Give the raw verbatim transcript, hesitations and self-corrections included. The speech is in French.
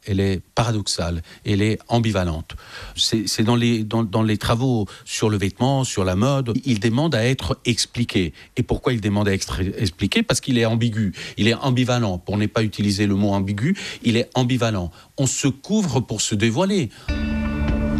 elle est paradoxale, elle est ambivalente. C'est, c'est dans, les, dans, dans les travaux sur le vêtement, sur la mode, il demande à être expliqué. Et pourquoi il demande à être expliqué ? Parce qu'il est ambigu, il est ambivalent. Pour ne pas utiliser le mot ambigu, il est ambivalent. On se couvre pour se dévoiler.